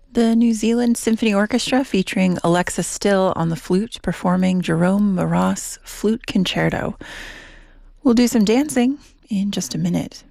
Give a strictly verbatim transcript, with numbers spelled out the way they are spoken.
The New Zealand Symphony Orchestra featuring Alexa Still on the flute performing Jerome Maras Flute Concerto. We'll do some dancing in just a minute.